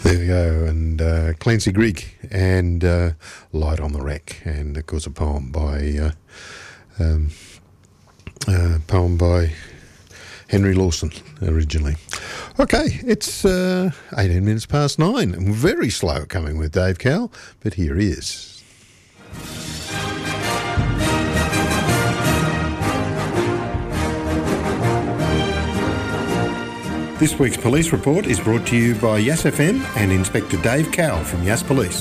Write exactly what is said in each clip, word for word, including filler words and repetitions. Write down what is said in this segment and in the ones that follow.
There we go, and uh, Clancy Grigg and uh, Light on the Rack, and of course a poem by uh, um, uh, poem by Henry Lawson originally. Okay, it's uh, eighteen minutes past nine, and very slow coming with Dave Cowell, but here he is. This week's police report is brought to you by Yass F M and Inspector Dave Cowell from Yass Police.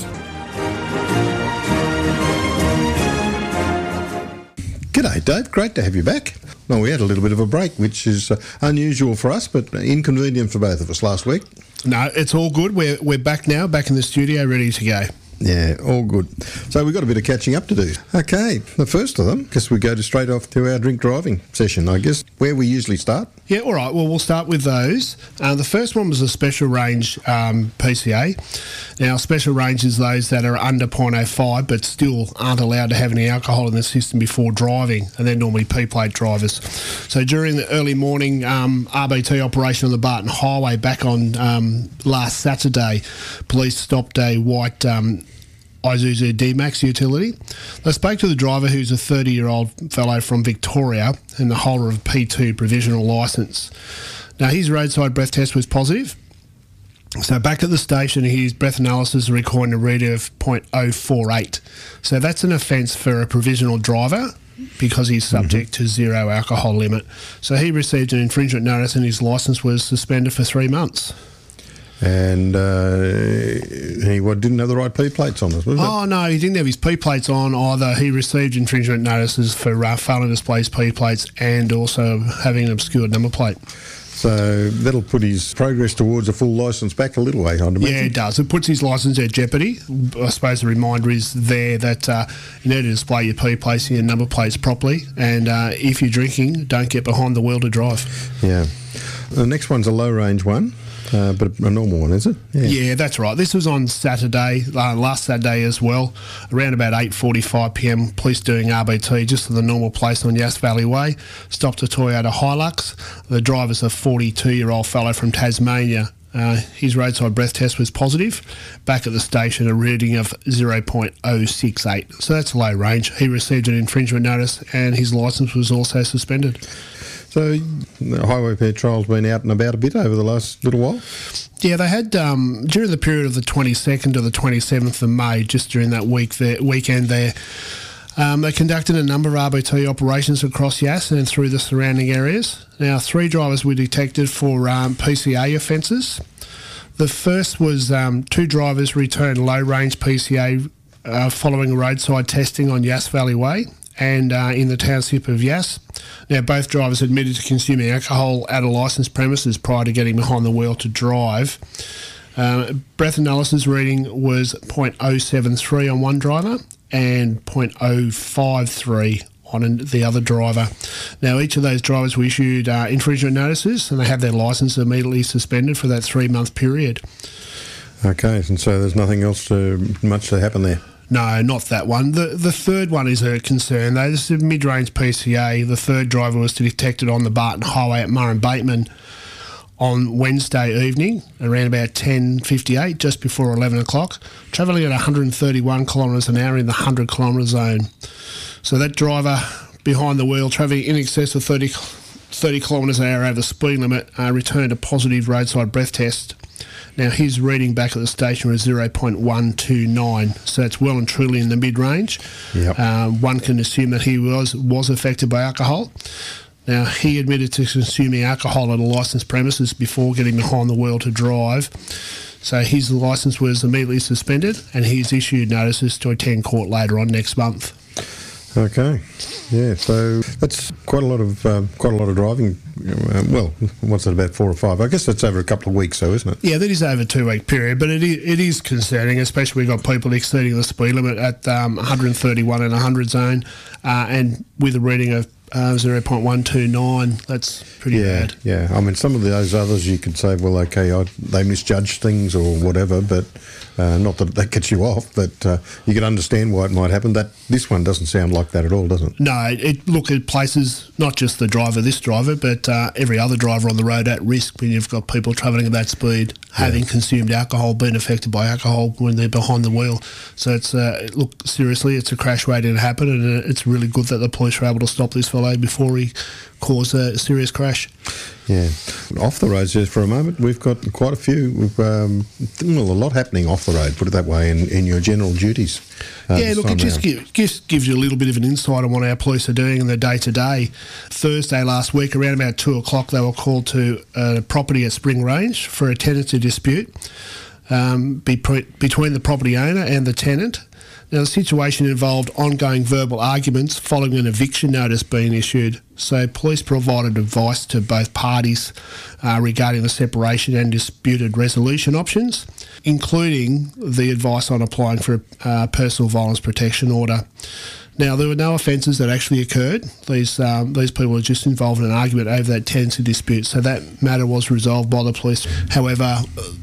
G'day Dave, great to have you back. Well, we had a little bit of a break, which is uh, unusual for us, but inconvenient for both of us last week. No, it's all good. We're we're back now, back in the studio, ready to go. Yeah, all good. So we've got a bit of catching up to do. Okay, the first of them, because we go to straight off to our drink driving session, I guess, where we usually start. Yeah, all right. Well, we'll start with those. Uh, the first one was a special range um, P C A. Now, special range is those that are under point oh five but still aren't allowed to have any alcohol in the system before driving, and they're normally P-plate drivers. So during the early morning um, R B T operation on the Barton Highway back on um, last Saturday, police stopped a white um, Isuzu D-Max utility. They spoke to the driver, who's a thirty-year-old fellow from Victoria and the holder of a P two provisional licence. Now, his roadside breath test was positive. So back at the station, his breath analysis recording a reading of point oh four eight. So that's an offence for a provisional driver because he's subject mm-hmm. to zero alcohol limit. So he received an infringement notice and his licence was suspended for three months. And uh, he what, didn't have the right P-plates on us, was it? Oh, no, he didn't have his P-plates on either. He received infringement notices for uh, failing to display his P-plates and also having an obscured number plate. So that'll put his progress towards a full licence back a little way, I'd imagine. Yeah, it does. It puts his licence at jeopardy. I suppose the reminder is there that uh, you need to display your P-plates and your number plates properly, and uh, if you're drinking, don't get behind the wheel to drive. Yeah. The next one's a low-range one. Uh, but a normal one, is it? Yeah. yeah, that's right. This was on Saturday, uh, last Saturday as well, around about eight forty-five p m, police doing R B T just to the normal place on Yass Valley Way, stopped a Toyota Hilux. The driver's a forty-two-year-old fellow from Tasmania. Uh, his roadside breath test was positive. Back at the station, a reading of zero point oh six eight. So that's low range. He received an infringement notice and his licence was also suspended. So the Highway Patrol's been out and about a bit over the last little while? Yeah, they had, um, during the period of the twenty-second to the twenty-seventh of May, just during that week there, weekend there, um, they conducted a number of R B T operations across Yass and through the surrounding areas. Now, three drivers were detected for um, P C A offences. The first was um, two drivers returned low-range P C A uh, following roadside testing on Yass Valley Way and uh, in the township of Yass. Now, both drivers admitted to consuming alcohol at a licensed premises prior to getting behind the wheel to drive. Uh, breath analysis reading was point oh seven three on one driver and point oh five three on the other driver. Now, each of those drivers were issued uh, infringement notices and they had their licence immediately suspended for that three-month period. Okay, and so there's nothing else to, much to happen there? No, not that one. The the third one is a concern, though. This is a mid-range P C A. The third driver was detected on the Barton Highway at Murray Bateman on Wednesday evening, around about ten fifty-eight, just before eleven o'clock, travelling at one hundred thirty-one kilometres an hour in the one hundred kilometre zone. So that driver behind the wheel, travelling in excess of thirty, thirty kilometres an hour over the speed limit, uh, returned a positive roadside breath test. Now, his reading back at the station was zero point one two nine, so it's well and truly in the mid-range. Yep. Uh, one can assume that he was, was affected by alcohol. Now, he admitted to consuming alcohol at a licensed premises before getting behind the wheel to drive. So his licence was immediately suspended and he's issued notices to attend court later on next month. Okay, yeah, so that's quite a lot of uh, quite a lot of driving. Uh, well, what's it, about four or five? I guess that's over a couple of weeks, though, isn't it? Yeah, that is over a two-week period, but it is, it is concerning, especially we've got people exceeding the speed limit at um, one hundred thirty-one and one hundred zone, uh, and with a reading of uh, zero point one two nine. That's pretty yeah, bad. Yeah, I mean, some of those others you could say, well, okay, I, they misjudged things or whatever, but uh, not that that gets you off, but uh, you can understand why it might happen. That this one doesn't sound like that at all, does it? No, it look, it places not just the driver, this driver, but uh, every other driver on the road at risk when you've got people travelling at that speed, having yeah. consumed alcohol, being affected by alcohol when they're behind the wheel. So it's uh, look, seriously, it's a crash waiting to happen, and it's really good that the police were able to stop this fellow before he caused a serious crash. Yeah. Off the roads just for a moment, we've got quite a few, we've, um, well, a lot happening off the road, put it that way, in, in your general duties. Uh, yeah, look, it just, give, just gives you a little bit of an insight on what our police are doing in the day-to-day. Thursday last week, around about two o'clock, they were called to a property at Spring Range for a tenancy dispute um, be pre- between the property owner and the tenant. Now, the situation involved ongoing verbal arguments following an eviction notice being issued. So police provided advice to both parties uh, regarding the separation and disputed resolution options, including the advice on applying for a uh, personal violence protection order. Now, there were no offences that actually occurred. These um, these people were just involved in an argument over that tenancy dispute, so that matter was resolved by the police. However,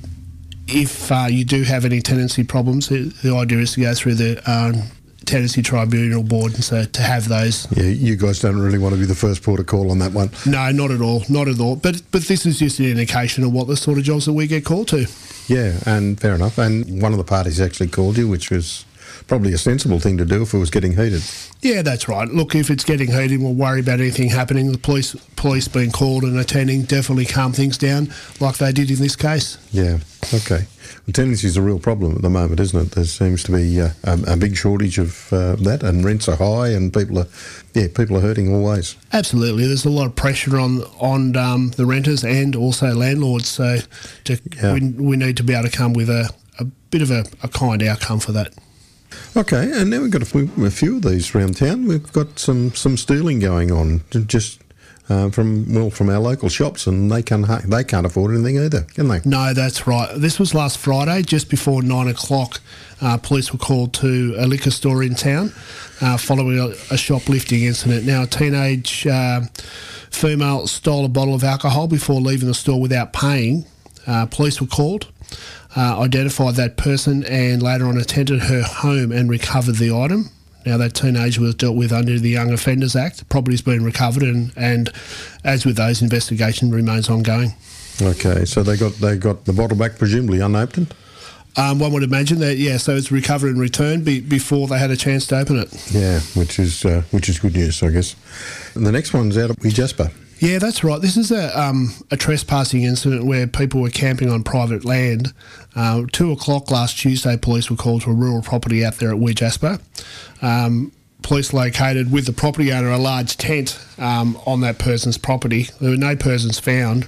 if uh, you do have any tenancy problems, the, the idea is to go through the um, Tenancy Tribunal Board, and so to have those. Yeah, you guys don't really want to be the first port of call on that one. No, not at all, not at all. But but this is just an indication of what the sort of jobs that we get called to. Yeah, and fair enough. And one of the parties actually called you, which was probably a sensible thing to do if it was getting heated. Yeah, that's right. Look, if it's getting heated, we'll worry about anything happening. The police police being called and attending definitely calm things down like they did in this case. Yeah, okay. Well, tenancy is a real problem at the moment, isn't it? There seems to be uh, a, a big shortage of uh, that, and rents are high, and people are, yeah, people are hurting always. Absolutely, there's a lot of pressure on on um, the renters and also landlords. So, to, yeah. we, we need to be able to come with a, a bit of a, a kind outcome for that. Okay, and now we've got a few, a few of these around town. We've got some, some stealing going on, just uh, from well from our local shops, and they can't they can't afford anything either, can they? No, that's right. This was last Friday, just before nine o'clock. Uh, police were called to a liquor store in town uh, following a, a shoplifting incident. Now, a teenage uh, female stole a bottle of alcohol before leaving the store without paying. Uh, police were called. Uh, identified that person and later on attended her home and recovered the item. Now, that teenager was dealt with under the Young Offenders Act. The property's been recovered, and, and as with those, investigation remains ongoing. Okay, so they got they got the bottle back, presumably unopened? Um, one would imagine that, yeah, so it's recovered and returned be, before they had a chance to open it. Yeah, which is uh, which is good news, I guess. And the next one's out of Wee Jasper. Yeah, that's right. This is a um, a trespassing incident where people were camping on private land. Uh, two o'clock last Tuesday, police were called to a rural property out there at Wee Jasper. Um, police located with the property owner a large tent um, on that person's property. There were no persons found.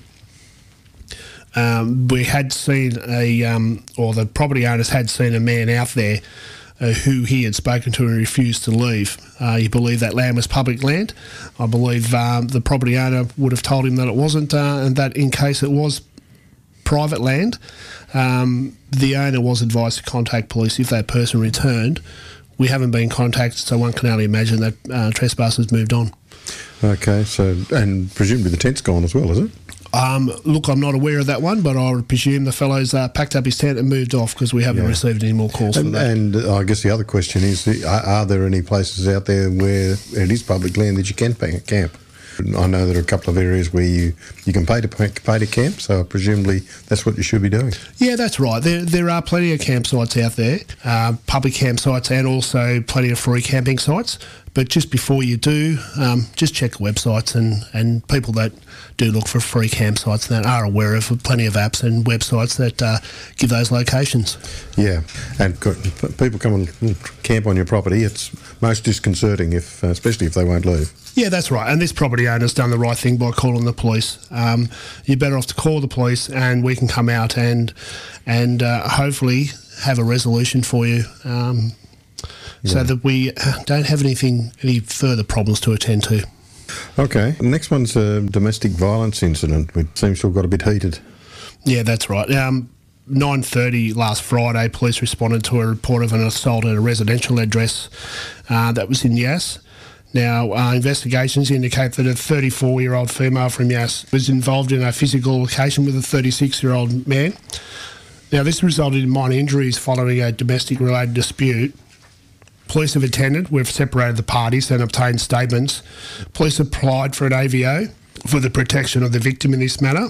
Um, we had seen a, um, or the property owners had seen a man out there Uh, who he had spoken to and refused to leave. Uh, he believed that land was public land. I believe um, the property owner would have told him that it wasn't, uh, and that in case it was private land, um, the owner was advised to contact police if that person returned. We haven't been contacted, so one can only imagine that uh, trespassers moved on. Okay, so, and presumably the tent's gone as well, is it? Um, look, I'm not aware of that one, but I would presume the fellow's uh, packed up his tent and moved off because we haven't yeah. received any more calls and, for that. And uh, I guess the other question is, are, are there any places out there where it is public land that you can pay camp? I know there are a couple of areas where you, you can pay to pay to camp, so presumably that's what you should be doing. Yeah, that's right. There there are plenty of campsites out there, uh, public campsites, and also plenty of free camping sites. But just before you do, um, just check websites, and, and people that do look for free campsites that are aware of plenty of apps and websites that uh, give those locations. Yeah, and people come and camp on your property. It's most disconcerting, if especially if they won't leave. Yeah, that's right. And this property owner's done the right thing by calling the police. Um, you're better off to call the police, and we can come out and and uh, hopefully have a resolution for you. Um, So yeah. that we don't have anything, any further problems to attend to. Okay. The next one's a domestic violence incident, which seems to have got a bit heated. Yeah, that's right. Um, nine thirty last Friday, police responded to a report of an assault at a residential address uh, that was in Yass. Now, uh, investigations indicate that a thirty-four-year-old female from Yass was involved in a physical altercation with a thirty-six-year-old man. Now, this resulted in minor injuries following a domestic-related dispute. Police have attended, we've separated the parties and obtained statements. Police applied for an A V O for the protection of the victim in this matter,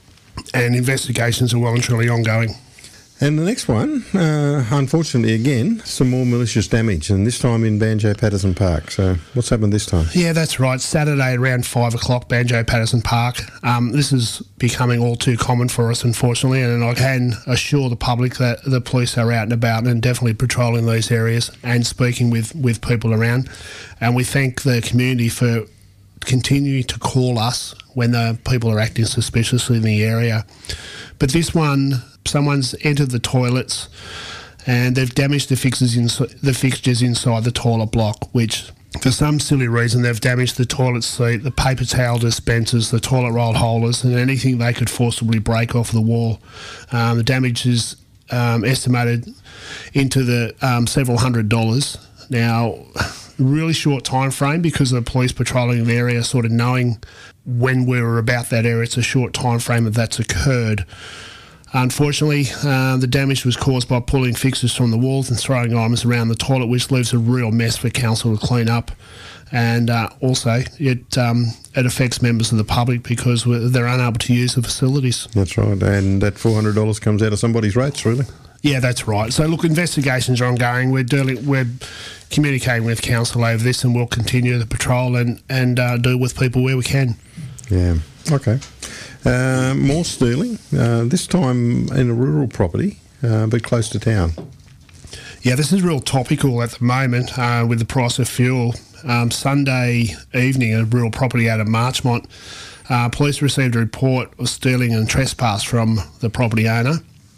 and investigations are well and truly ongoing. And the next one, uh, unfortunately, again, some more malicious damage, and this time in Banjo Patterson Park. So what's happened this time? Yeah, that's right. Saturday around five o'clock, Banjo Patterson Park. Um, this is becoming all too common for us, unfortunately, and I can assure the public that the police are out and about and definitely patrolling those areas and speaking with, with people around. And we thank the community for continuing to call us when the people are acting suspiciously in the area. But this one, someone's entered the toilets and they've damaged the fixtures, in, the fixtures inside the toilet block, which for some silly reason they've damaged the toilet seat, the paper towel dispensers, the toilet roll holders and anything they could forcibly break off the wall. Um, the damage is um, estimated into the um, several hundred dollars. Now, really short time frame because of the police patrolling the area, sort of knowing when we were about that area. It's a short time frame that that's occurred. Unfortunately, uh, the damage was caused by pulling fixtures from the walls and throwing items around the toilet, which leaves a real mess for council to clean up. And uh, also, it um, it affects members of the public because they're unable to use the facilities. That's right, and that four hundred dollars comes out of somebody's rates, really. Yeah, that's right. So, look, investigations are ongoing. We're dealing, we're communicating with council over this, and we'll continue the patrol and and uh, deal with people where we can. Yeah. Okay. Uh, more stealing. Uh, this time in a rural property, uh, but close to town. Yeah, this is real topical at the moment uh, with the price of fuel. Um, Sunday evening, a rural property out of Marchmont, uh, police received a report of stealing and trespass from the property owner.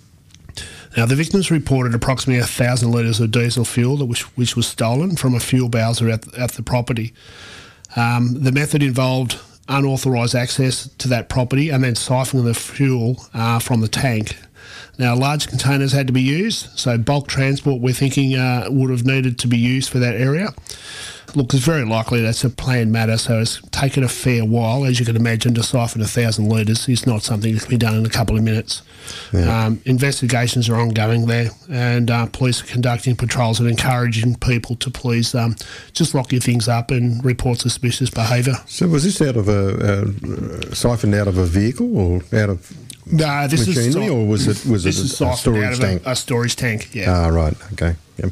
Now, the victims reported approximately one thousand litres of diesel fuel that was, which was stolen from a fuel bowser at, at the property. Um, the method involved unauthorised access to that property and then siphoning the fuel uh, from the tank. Now, large containers had to be used, so bulk transport we're thinking uh, would have needed to be used for that area. Look, it's very likely that's a planned matter, so it's taken a fair while. As you can imagine, to siphon a thousand litres is not something that can be done in a couple of minutes. Yeah. Um, investigations are ongoing there, and uh, police are conducting patrols and encouraging people to please um, just lock your things up and report suspicious behaviour. So was this out of a, a siphoned out of a vehicle or out of no, this machinery, is, or was it was this it is a, a storage out of tank? A, a storage tank, yeah. Ah, right. Okay. Yep.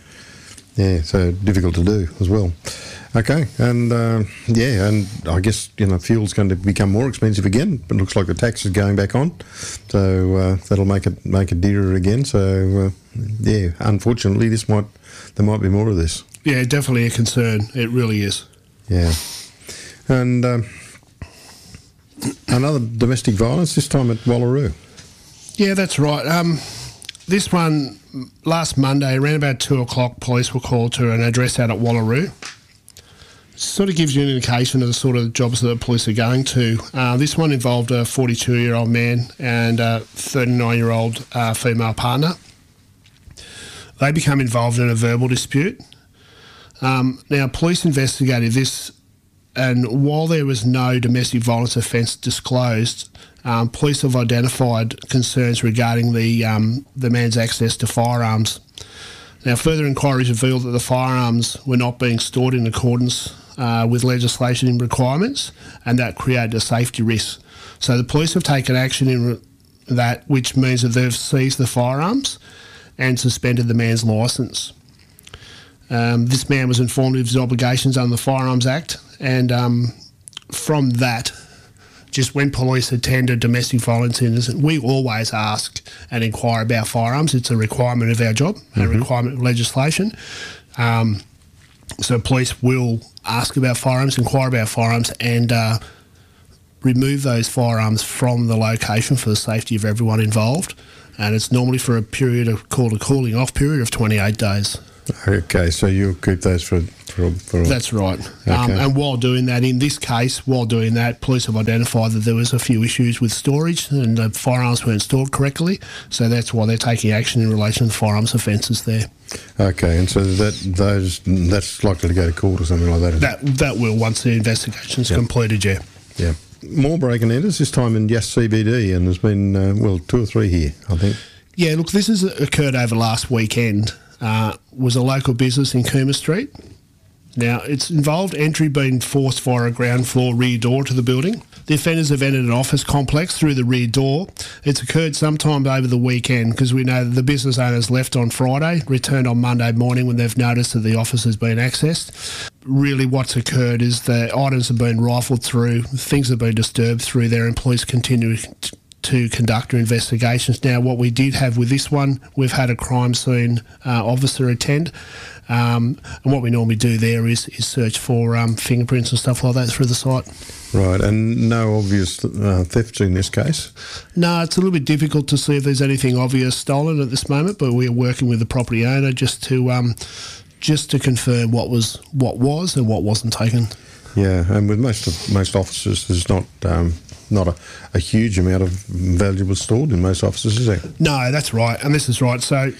Yeah, so difficult to do as well. Okay, and uh, yeah, and I guess, you know, fuel's going to become more expensive again. It looks like the tax is going back on, so uh, that'll make it make it dearer again. So uh, yeah, unfortunately, this might there might be more of this. Yeah, definitely a concern. It really is. Yeah, and um, another domestic violence, this time at Wallaroo. Yeah, that's right. Um, this one, last Monday, around about two o'clock, police were called to an address out at Wallaroo. Sort of gives you an indication of the sort of jobs that the police are going to. Uh, this one involved a forty-two-year-old man and a thirty-nine-year-old uh, female partner. They become involved in a verbal dispute. Um, now, police investigated this, and while there was no domestic violence offence disclosed, um, police have identified concerns regarding the um, the man's access to firearms. Now, further inquiries revealed that the firearms were not being stored in accordance uh, with legislation requirements, and that created a safety risk. So the police have taken action in re- that, which means that they've seized the firearms and suspended the man's licence. Um, this man was informed of his obligations under the Firearms Act, and um, from that, just when police attend a domestic violence incident, we always ask and inquire about firearms. It's a requirement of our job, mm-hmm. a requirement of legislation. Um, so police will ask about firearms, inquire about firearms, and uh, remove those firearms from the location for the safety of everyone involved. And it's normally for a period of called a cooling off period of twenty-eight days. Okay, so you'll keep those for... for, for That's right. Okay. Um, and while doing that, in this case, while doing that, police have identified that there was a few issues with storage and the firearms weren't stored correctly, so that's why they're taking action in relation to firearms offences there. Okay, and so that those that's likely to go to court or something like that? That that will, once the investigation's yep. completed, yeah. Yeah. More break and enters, this time in Yass C B D, and there's been, uh, well, two or three here, I think. Yeah, look, this has occurred over last weekend. Uh, was a local business in Cooma Street. Now, it's involved entry being forced via a ground floor rear door to the building. The offenders have entered an office complex through the rear door. It's occurred sometime over the weekend because we know that the business owners left on Friday, returned on Monday morning when they've noticed that the office has been accessed. Really what's occurred is the items have been rifled through, things have been disturbed through there, and police continue to to conduct investigations. Now, what we did have with this one, we've had a crime scene uh, officer attend, um, and what we normally do there is, is search for um, fingerprints and stuff like that through the site. Right, and no obvious uh, thefts in this case? No, it's a little bit difficult to see if there's anything obvious stolen at this moment, but we're working with the property owner just to um, just to confirm what was what was and what wasn't taken. Yeah, and with most of most offices, there's not um, not a, a huge amount of valuables stored in most offices, is there? No, that's right, and this is right. So,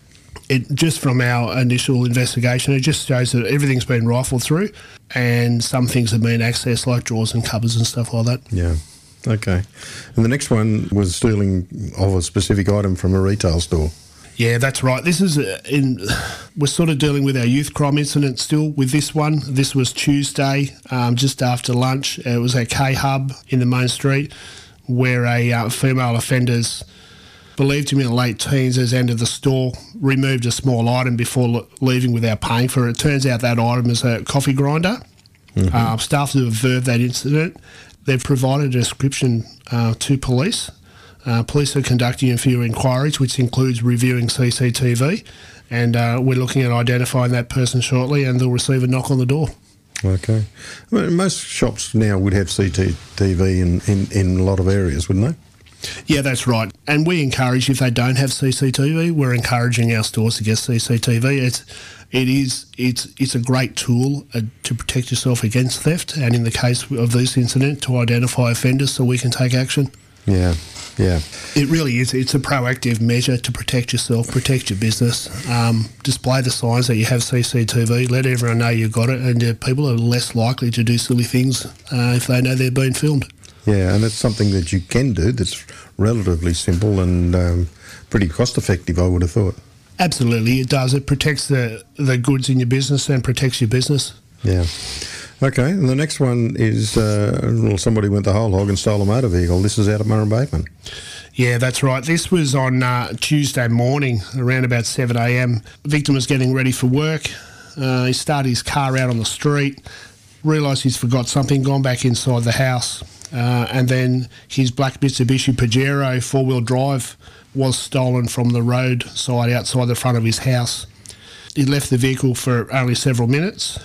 it just from our initial investigation, it just shows that everything's been rifled through, and some things have been accessed, like drawers and cupboards and stuff like that. Yeah. Okay. And the next one was stealing of a specific item from a retail store. Yeah, that's right. This is in. We're sort of dealing with our youth crime incident still with this one. This was Tuesday, um, just after lunch. It was at K-Hub in the main street, where a uh, female offender's believed to be in the late teens has entered the store, removed a small item before lo- leaving without paying for it. It turns out that item is a coffee grinder. Mm-hmm. Uh, staff have observed that incident. They've provided a description uh, to police. Uh, police are conducting a few inquiries, which includes reviewing C C T V, and uh, we're looking at identifying that person shortly, and they'll receive a knock on the door. Okay. I mean, most shops now would have C C T V in, in, in a lot of areas, wouldn't they? Yeah, that's right. And we encourage, if they don't have C C T V, we're encouraging our stores to get C C T V. It's it is it's it's a great tool uh, to protect yourself against theft, and in the case of this incident, to identify offenders so we can take action. Yeah. Yeah. It really is. It's a proactive measure to protect yourself, protect your business, um, display the signs that you have C C T V, let everyone know you've got it, and uh, people are less likely to do silly things uh, if they know they're being filmed. Yeah, and it's something that you can do that's relatively simple and um, pretty cost-effective, I would have thought. Absolutely, it does. It protects the, the goods in your business and protects your business. Yeah. Okay, and the next one is uh, well, somebody went the whole hog and stole a motor vehicle. This is out of Murrumbateman. Yeah, that's right. This was on uh, Tuesday morning, around about seven a m. The victim was getting ready for work. Uh, he started his car out on the street, realised he's forgot something, gone back inside the house, uh, and then his black Mitsubishi Pajero four-wheel drive was stolen from the roadside outside the front of his house. He left the vehicle for only several minutes,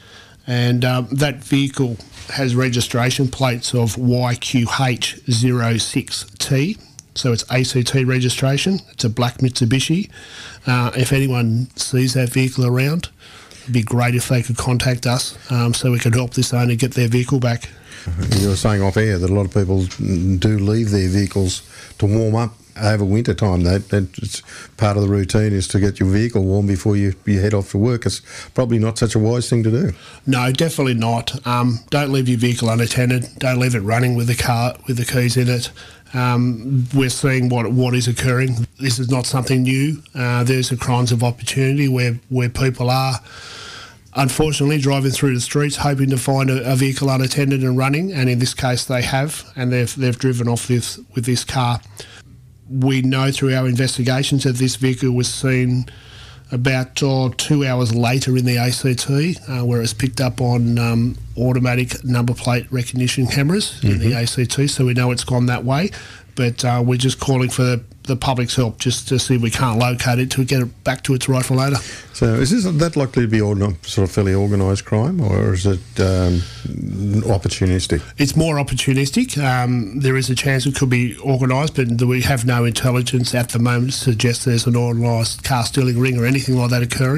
and um, that vehicle has registration plates of Y Q H zero six T, so it's A C T registration. It's a black Mitsubishi. Uh, if anyone sees that vehicle around, it'd be great if they could contact us um, so we could help this owner get their vehicle back. You were saying off air that a lot of people do leave their vehicles to warm up over winter time. That, that's part of the routine is to get your vehicle warm before you, you head off to work. It's probably not such a wise thing to do. No, definitely not. Um, don't leave your vehicle unattended. Don't leave it running with the car with the keys in it. Um, we're seeing what what is occurring. This is not something new. Uh, there's a crimes of opportunity where, where people are unfortunately driving through the streets hoping to find a, a vehicle unattended and running, and in this case they have, and they've they've driven off with, with this car. We know through our investigations that this vehicle was seen about uh, two hours later in the A C T, uh, where it was picked up on um, automatic number plate recognition cameras mm-hmm. in the A C T, so we know it's gone that way. But uh, we're just calling for the, the public's help just to see if we can't locate it to get it back to its rightful owner. So is this that likely to be organ- sort of fairly organised crime, or is it um, opportunistic? It's more opportunistic. Um, there is a chance it could be organised, but we have no intelligence at the moment to suggest there's an organised car stealing ring or anything like that occurring.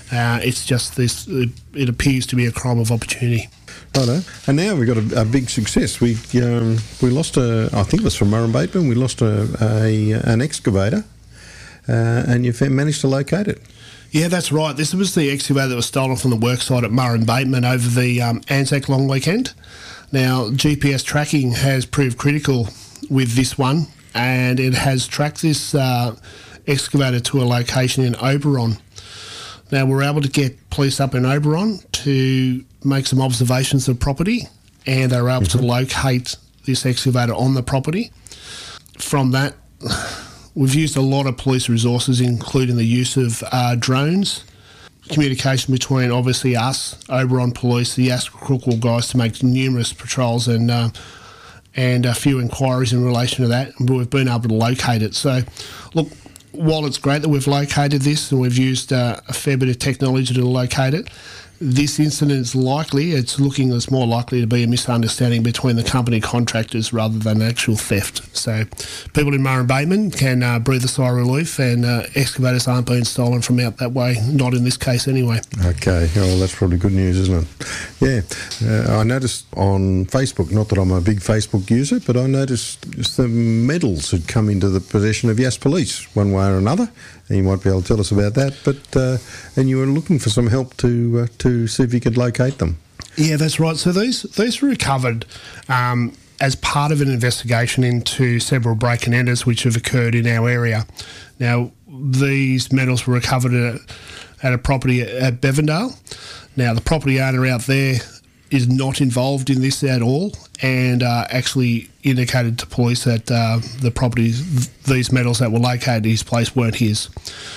Uh, it's just this, it, it appears to be a crime of opportunity. Righto. And now we've got a, a big success. We um, we lost a, I think it was from Murray Bateman, we lost a, a an excavator, uh, and you've managed to locate it. Yeah, that's right. This was the excavator that was stolen from the worksite at Murray Bateman over the um, Anzac long weekend. Now, G P S tracking has proved critical with this one, and it has tracked this uh, excavator to a location in Oberon. Now, we're able to get police up in Oberon to make some observations of property, and they were able mm-hmm. to locate this excavator on the property. From that, we've used a lot of police resources, including the use of uh, drones, communication between obviously us, Oberon Police, the Yass Crookwell guys, to make numerous patrols and uh, and a few inquiries in relation to that. But we've been able to locate it. So, look, while it's great that we've located this and we've used uh, a fair bit of technology to locate it, this incident is likely, it's looking as more likely to be a misunderstanding between the company contractors rather than actual theft. So people in Murray Bateman can uh, breathe a sigh of relief, and uh, excavators aren't being stolen from out that way, not in this case anyway. Okay, well, that's probably good news, isn't it? Yeah, uh, I noticed on Facebook, not that I'm a big Facebook user, but I noticed the medals had come into the possession of Yass Police one way or another. And you might be able to tell us about that. But uh, and you were looking for some help to uh, to see if you could locate them. Yeah, that's right. So these these were recovered um, as part of an investigation into several break and enters which have occurred in our area. Now, these medals were recovered at, at a property at Bevendale. Now, the property owner out there is not involved in this at all, and uh, actually indicated to police that uh, the properties, these medals that were located at his place weren't his.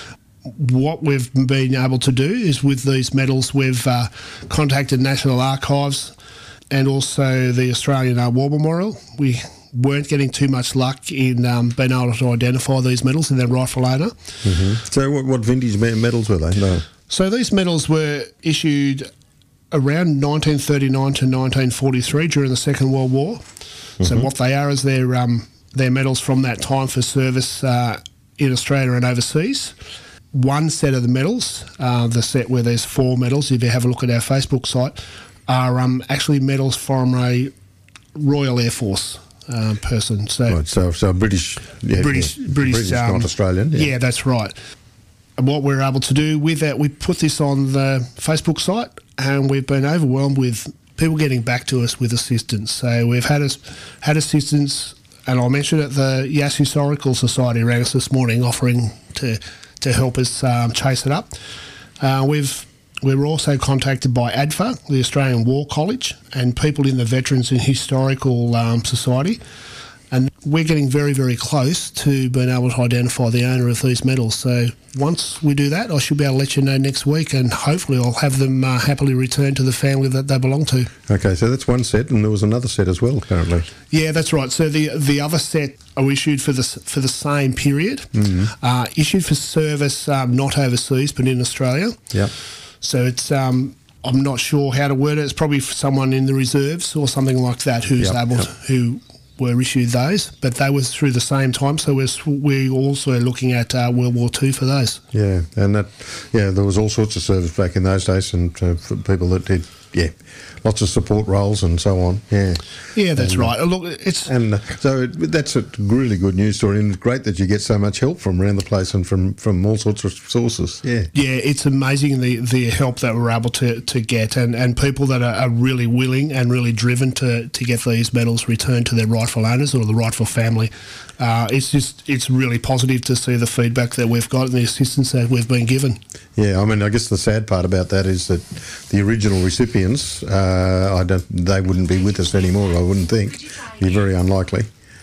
What we've been able to do is with these medals, we've uh, contacted National Archives and also the Australian uh, War Memorial. We weren't getting too much luck in um, being able to identify these medals and their rightful owner. Mm-hmm. So what, what vintage medals were they? No. So these medals were issued around nineteen thirty-nine to nineteen forty-three during the Second World War. Mm-hmm. So what they are is their um, their medals from that time for service uh, in Australia and overseas. One set of the medals, uh, the set where there's four medals, if you have a look at our Facebook site, are um, actually medals from a Royal Air Force uh, person. So, right, so, so British, yeah, British, yeah. British, British um, not Australian. Yeah. yeah, that's right. And what we're able to do with that, we put this on the Facebook site, and we've been overwhelmed with people getting back to us with assistance. So we've had us had assistance, and I'll mention it, the Yass Historical Society rang us this morning offering to to help us um, chase it up. Uh, we've we were also contacted by A D F A, the Australian War College, and people in the Veterans and Historical um, Society. And we're getting very, very close to being able to identify the owner of these medals. So once we do that, I should be able to let you know next week, and hopefully I'll have them uh, happily returned to the family that they belong to. Okay, so that's one set, and there was another set as well, apparently. Yeah, that's right. So the the other set are issued for the, for the same period, mm-hmm. uh, issued for service um, not overseas but in Australia. Yeah. So it's... Um, I'm not sure how to word it. It's probably for someone in the reserves or something like that who's yep, able yep. to... who were issued those, but they were through the same time, so we're, we're also looking at uh, World War Two for those. Yeah, and that, yeah, there was all sorts of service back in those days, and uh, for people that did, yeah, lots of support roles and so on. Yeah, yeah, that's and, right. Uh, Look, it's and uh, so it, that's a really good news story, and it's great that you get so much help from around the place and from, from all sorts of sources. Yeah, yeah, it's amazing the, the help that we're able to, to get, and, and people that are, are really willing and really driven to, to get these medals returned to their rightful owners or the rightful family. Uh, it's just it's really positive to see the feedback that we've got and the assistance that we've been given. Yeah, I mean, I guess the sad part about that is that the original recipients, uh, I don't, they wouldn't be with us anymore. I wouldn't think. Be very unlikely,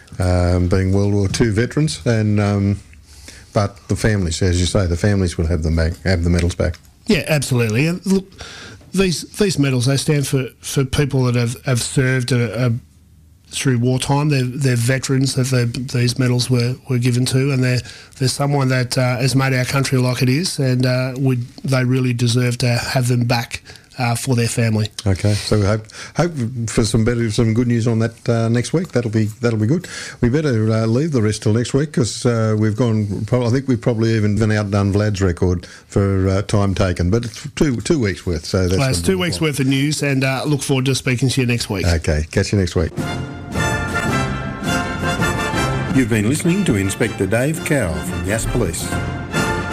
um, being World War Two veterans, and um, but the families, as you say, the families will have them back, have the medals back. Yeah, absolutely. And look, these these medals, they stand for, for people that have have served a, a through wartime. They're, they're veterans that these medals were, were given to, and they're, they're someone that uh, has made our country like it is, and uh, would, they really deserve to have them back uh, for their family. Okay, so we hope hope for some better, some good news on that uh, next week. That'll be that'll be good. We better uh, leave the rest till next week because uh, we've gone. I think we've probably even been outdone Vlad's record for uh, time taken, but it's two two weeks worth. So that's Well, it's two weeks worth of news, and uh, look forward to speaking to you next week. Okay, catch you next week. You've been listening to Inspector Dave Cowell from Yass Police.